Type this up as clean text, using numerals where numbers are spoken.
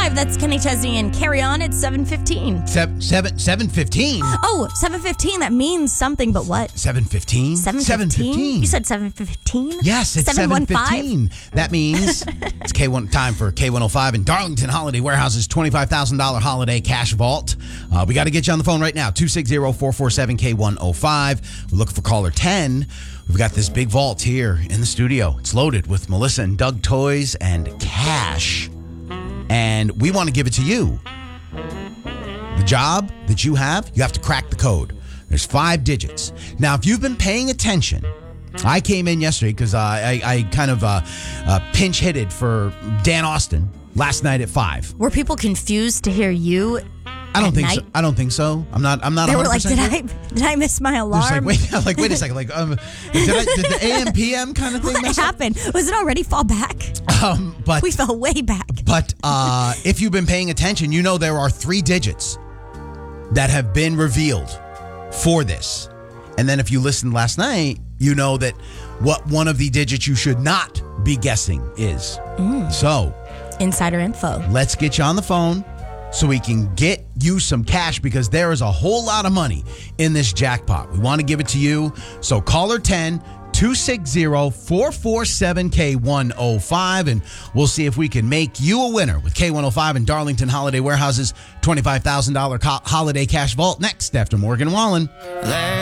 K105. That's Kenny Chesney and Carry On at 7:15. 7:15. Oh, 7:15. That means something, but what? 7:15. 7:15. You said 7:15? Yes, it's 7:15. That means it's time for K105 and Darlington Holiday Warehouse's $25,000 holiday cash vault. We got to get you on the phone right now. 260-447-K105. We're looking for caller 10. We've got this big vault here in the studio. It's loaded with Melissa and Doug toys and cash. And we want to give it to you. The job that you have to crack the code. There's 5 digits. Now, if you've been paying attention, I came in yesterday because I kind of pinch hitted for Dan Austin last night at 5. Were people confused to hear you? I don't think so. I don't think so. I'm not. They were like, did I miss my alarm? Wait a second. Did the AM PM kind of thing? What happened? Was it already fall back? But we fell way back. But if you've been paying attention, you know there are 3 digits that have been revealed for this. And then if you listened last night, you know that what one of the digits you should not be guessing is. So, insider info. Let's get you on the phone so we can get you some cash because there is a whole lot of money in this jackpot. We want to give it to you. So caller 10, 260-447-K105, and we'll see if we can make you a winner with K105 and Darlington Holiday Warehouse's $25,000 holiday cash vault next after Morgan Wallen.